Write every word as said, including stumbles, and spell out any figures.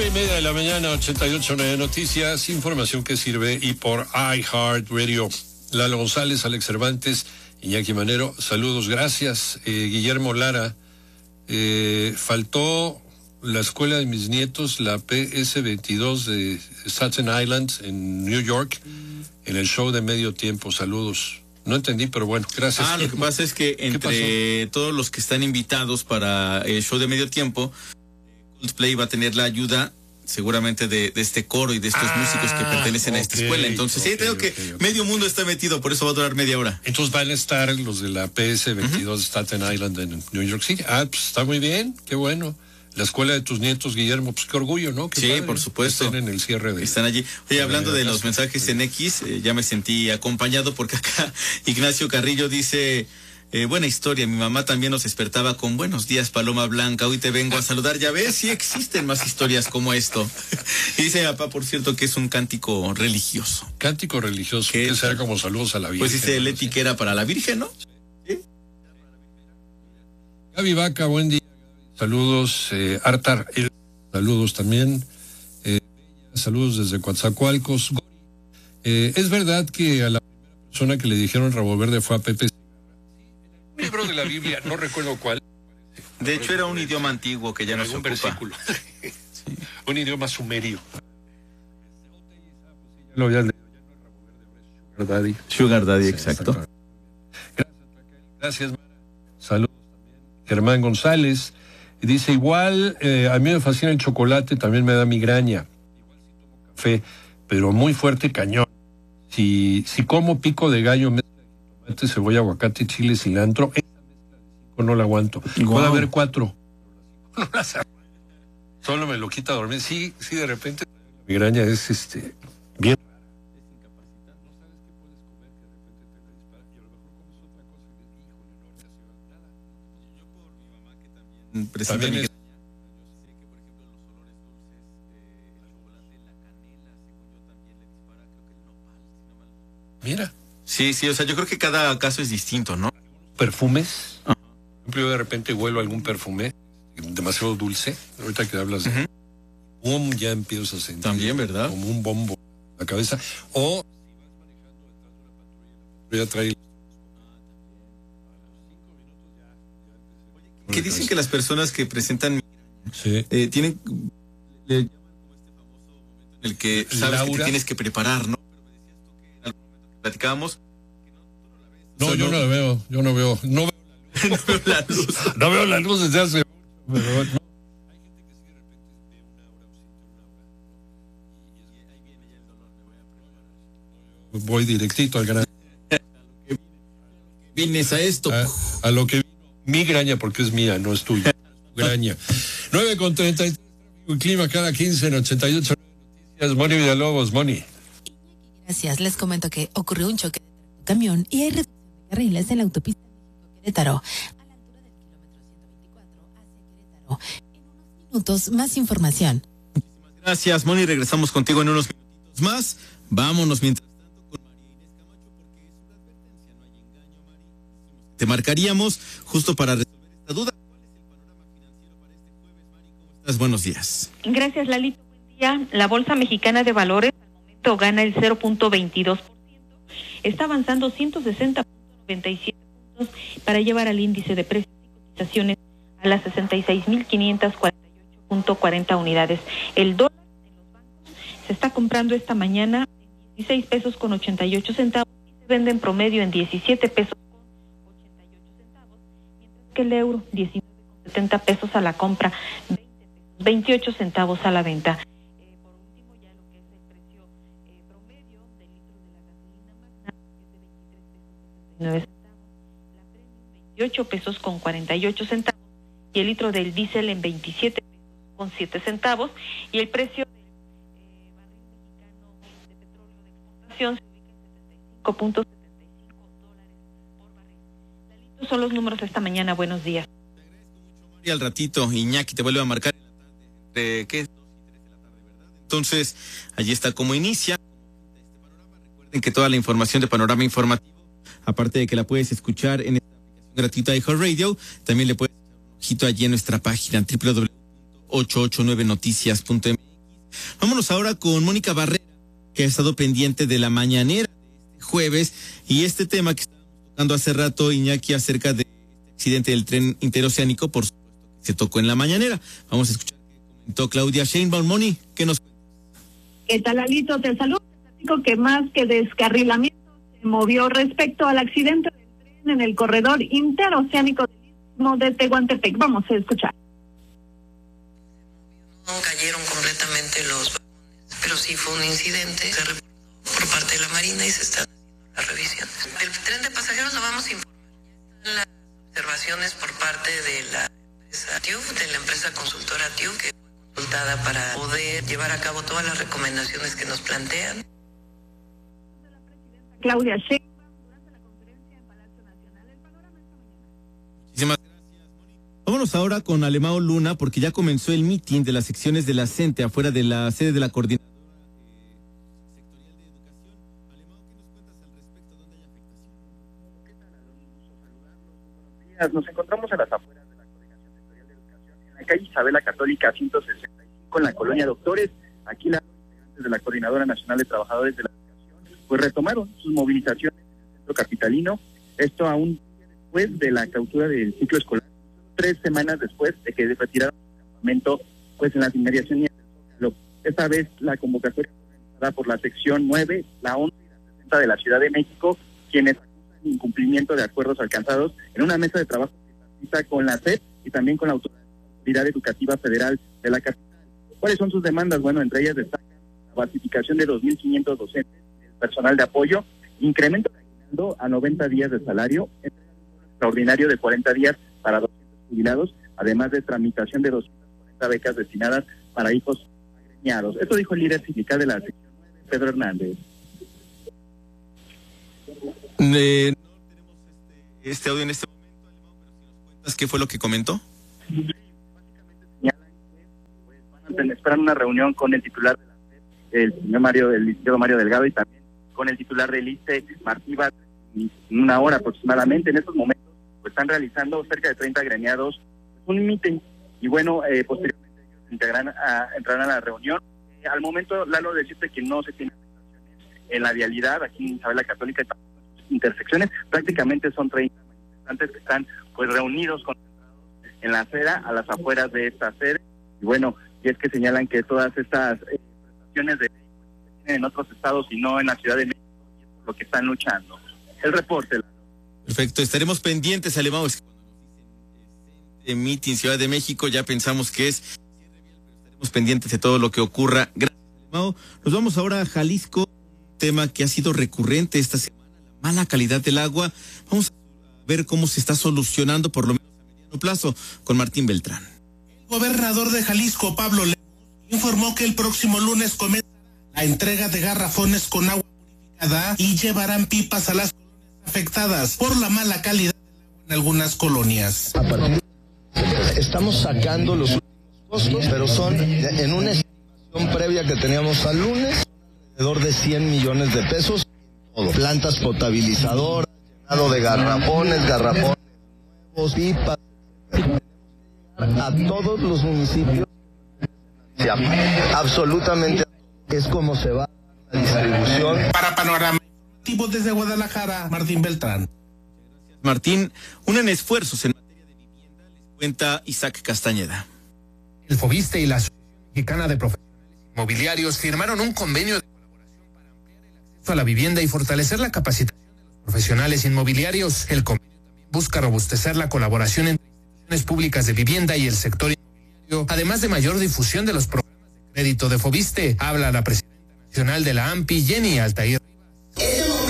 Y media de la mañana, ochenta y ocho nueve Noticias, información que sirve y por iHeartRadio. Lalo González, Alex Cervantes, Iñaki Manero, saludos, gracias. Eh, Guillermo Lara, eh, faltó la escuela de mis nietos, la P S veintidós de Staten Island en New York, en el show de medio tiempo, saludos. No entendí, pero bueno, gracias. Ah, lo que pasa es que entre todos los que están invitados para el show de medio tiempo, Coldplay va a tener la ayuda seguramente de, de este coro y de estos ah, músicos que pertenecen okay, a esta escuela. Entonces, okay, sí, tengo okay, que okay. medio mundo está metido, por eso va a durar media hora. Entonces van a estar los de la P S veintidós uh-huh. Staten Island en New York City. Ah, pues está muy bien, qué bueno. La escuela de tus nietos, Guillermo, pues qué orgullo, ¿no? Qué sí, padre. Por supuesto. Están en el cierre de... Están allí. Oye, hablando de, de los mensajes en X, eh, ya me sentí acompañado porque acá Ignacio Carrillo dice... Eh, buena historia, mi mamá también nos despertaba con buenos días, Paloma Blanca, hoy te vengo a saludar, ya ves, sí existen más historias como esto. Y dice papá, por cierto, que es un cántico religioso. Cántico religioso, que será como saludos a la Virgen. Pues dice ¿no? Leti que era para la Virgen, ¿no? ¿Sí? Gaby Vaca, buen día, saludos, eh, Artar, eh, saludos también, eh, saludos desde Coatzacoalcos. Eh, es verdad que a la primera persona que le dijeron Rabo Verde fue a Pepe. Un libro de la Biblia, no recuerdo cuál. De hecho, era un idioma antiguo que ya no se ocupa. Versículo. Sí. Un idioma sumerio. Lo había leído, ya no es Rabo Verde, Sugar Daddy. Sugar Daddy, sí, exacto. Gracias, Gracias, Mara. Saludos también. Germán González. Dice, igual, eh, a mí me fascina el chocolate, también me da migraña. Igual si tomo café, pero muy fuerte cañón. Si, si como pico de gallo, me tomate, cebolla, aguacate, chile, cilantro, esa mezcla de cinco no la aguanto. Wow. Puede haber cuatro. No las Solo me lo quita a dormir. Sí, sí, de repente la migraña es este bien rara. Es incapacitante. No sabes qué puedes comer que de repente te la dispara. Y a lo mejor comes otra cosa y dices, híjole, no, te hace nada. Yo por mi mamá que también presenta también migraña. es... Mira. Sí, sí, o sea, yo creo que cada caso es distinto, ¿no? Perfumes. Uh-huh. Por ejemplo, yo de repente huelo algún perfume demasiado dulce. Ahorita que hablas de... Uh-huh. Um, ya empiezo a sentir... También, ¿verdad? Como un bombo en la cabeza. O si vas manejando detrás de una patrulla, la patrulla trae... ¿Qué dicen que las personas que presentan... Sí. Eh, tienen... Le llaman como este famoso momento en el que sabes Laura, que te tienes que preparar, ¿no? Platicábamos. No, o sea, yo no, no la veo, yo no veo, no veo no veo la luz. No veo la luz desde hace mucho, pero no. Hay gente que sí de repente ve una hora o siente una hora. Y ahí viene ya el dolor, me voy a preparar. Voy directito al gran. Vienes a esto. A, a lo que vino, migraña, porque es mía, no es tuya. Graña. nueve con treinta y tres, tráfico y clima cada quince en ochenta y ocho noticias. Moni Villalobos, Moni. Gracias. Les comento que ocurrió un choque de camión y hay reducción de carriles en la autopista México-Querétaro a la altura del kilómetro ciento veinticuatro hacia Querétaro. En unos minutos, más información. Muchísimas gracias, Moni. Regresamos contigo en unos minutitos más. Vámonos mientras tanto con María Inés Camacho porque es una advertencia, no hay engaño, Mari. Te marcaríamos justo para resolver esta duda. ¿Cuál es el panorama financiero para este jueves, Mari? ¿Cómo estás? Buenos días. Gracias, Lalito. Buen día. La Bolsa Mexicana de Valores gana el cero punto veintidós por ciento, está avanzando ciento sesenta punto noventa y siete puntos para llevar al índice de precios y cotizaciones a las sesenta y seis mil quinientos cuarenta y ocho punto cuarenta unidades. El dólar en los bancos se está comprando esta mañana en dieciséis pesos con ochenta y ocho centavos y se vende en promedio en diecisiete pesos con ochenta y ocho centavos, mientras que el euro diecinueve con setenta pesos a la compra, veinte pesos, veintiocho centavos a la venta. nueve centavos, la premium veintiocho pesos con cuarenta y ocho centavos y el litro del diésel en veintisiete pesos con siete centavos y el precio del eh, barril mexicano de petróleo de exportación se ubica en setenta y cinco punto setenta y cinco dólares por barril. Lalito, son los números esta mañana. Buenos días. Te agradezco mucho, María. Al ratito Iñaki te vuelve a marcar en la tarde entre ¿qué? dos y tres de la tarde, ¿verdad? Entonces, allí está como inicia este panorama. Recuerden que toda la información de Panorama Informativo, aparte de que la puedes escuchar en esta aplicación gratuita de iHeartRadio, también le puedes echar un ojito allí en nuestra página doble u doble u doble u punto ochocientos ochenta y nueve noticias punto m x Vámonos ahora con Mónica Barrera, que ha estado pendiente de la mañanera de este jueves y este tema que estábamos tocando hace rato, Iñaki, acerca de este accidente del tren interoceánico, por supuesto que se tocó en la mañanera. Vamos a escuchar qué comentó Claudia Sheinbaum. Moni, ¿qué nos cuentas? ¿Qué tal, Alito? Te saludo. Te platico que más que descarrilamiento se movió respecto al accidente del tren en el corredor interoceánico del Istmo de Tehuantepec. Vamos a escuchar. No cayeron completamente los vagones, pero sí fue un incidente. Se reportó por parte de la Marina y se están haciendo las revisiones. El tren de pasajeros lo vamos a informar. Ya están las observaciones por parte de la empresa T I U F, de la empresa consultora T I U F, que fue consultada para poder llevar a cabo todas las recomendaciones que nos plantean. Claudia Sheinbaum durante la conferencia en Palacio Nacional. El panorama esta mañana. Muchísimas gracias, Moni. Vámonos ahora con Alemao Luna, porque ya comenzó el mitin de las secciones de la CENTE afuera de la sede de la coordinadora Nos encontramos a las afueras de la Coordinación Sectorial de Educación en la calle Isabela Católica ciento sesenta y cinco en la colonia Doctores. Aquí las integrantes de la Coordinadora Nacional de Trabajadores de la Educación pues retomaron sus movilizaciones en el centro capitalino, esto a un día después de la clausura del ciclo escolar, tres semanas después de que retiraron su campamento pues en las inmediaciones del Zócalo. Esta vez la convocatoria fue organizada por la sección nueve, la once y la sesenta de la Ciudad de México, quienes incumplimiento de acuerdos alcanzados en una mesa de trabajo tripartita con la S E P y también con la Autoridad Educativa Federal de la capital. ¿Cuáles son sus demandas? Bueno, entre ellas destacan la basificación de dos mil quinientos docentes, el personal de apoyo, incremento de aguinaldo a noventa días de salario, extraordinario de cuarenta días para doscientos jubilados, además de tramitación de doscientas cuarenta becas destinadas para hijos agremiados. Esto dijo el líder sindical de la sección nueve, Pedro Hernández. Eh, no tenemos este, este audio en este momento, Alemão, pero si nos cuentas qué fue lo que comentó. Sí, básicamente señalan que pues, van a tener, esperan una reunión con el titular de la S E P, el señor Mario, el licenciado Mario Delgado, y también con el titular del I S S S E, Martí Vázquez, en una hora aproximadamente. En estos momentos pues están realizando cerca de treinta agremiados pues, un meeting, y bueno, eh, posteriormente ellos integran a, entrarán a la reunión. Eh, al momento, Lalo, decirte que no se tiene afectaciones en la vialidad aquí en Isabela Católica, intersecciones, prácticamente son treinta manifestantes que están pues reunidos, concentrados en la acera, a las afueras de esta sede, y bueno, y es que señalan que todas estas eh, prestaciones de se tienen en otros estados y no en la Ciudad de México, y es por lo que están luchando. El reporte. Perfecto, estaremos pendientes, Alemão. Es que cuando nos dicen eh, meeting Ciudad de México, ya pensamos que es cierre vial, pero estaremos pendientes de todo lo que ocurra. Gracias, Alemão. Nos vamos ahora a Jalisco, un tema que ha sido recurrente esta semana, mala calidad del agua. Vamos a ver cómo se está solucionando, por lo menos a mediano plazo, con Martín Beltrán. El gobernador de Jalisco, Pablo Lemos, informó que el próximo lunes comenzará la entrega de garrafones con agua purificada y llevarán pipas a las colonias afectadas por la mala calidad del agua en algunas colonias. A partir de... Estamos sacando los últimos costos, pero son en una estimación previa que teníamos al lunes, alrededor de cien millones de pesos. Todo. Plantas potabilizadoras, llenado de garrafones, garrafones nuevos, pipas. A todos los municipios, absolutamente es como se va la distribución. Para Panorama Informativo desde Guadalajara, Martín Beltrán. Gracias, Martín. Unen esfuerzos en materia de vivienda, les cuenta Isaac Castañeda. El FOBISTE y la Asociación Mexicana de Profesionales Inmobiliarios firmaron un convenio de a la vivienda y fortalecer la capacitación de los profesionales inmobiliarios. El convenio también busca robustecer la colaboración entre instituciones públicas de vivienda y el sector inmobiliario, además de mayor difusión de los programas de crédito de FOBISTE. Habla la presidenta nacional de la A M P I, Jenny Altair.